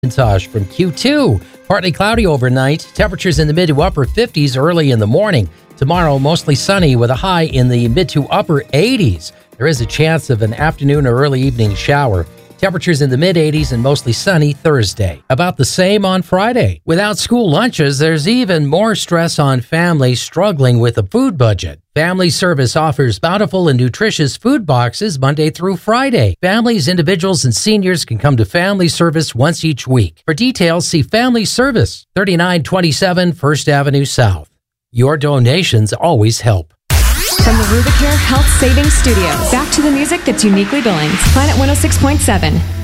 Macintosh from Q2. Partly cloudy overnight. Temperatures in the mid to upper 50s early in the morning. Tomorrow, mostly sunny with a high in the mid to upper 80s. There is a chance of an afternoon or early evening shower. Temperatures in the mid-80s and mostly sunny Thursday. About the same on Friday. Without school lunches, there's even more stress on families struggling with a food budget. Family Service offers bountiful and nutritious food boxes Monday through Friday. Families, individuals, and seniors can come to Family Service once each week. For details, see Family Service, 3927 First Avenue South. Your donations always help. From the Rubicare Health Savings Studios, back to the music that's uniquely Billings. Planet 106.7.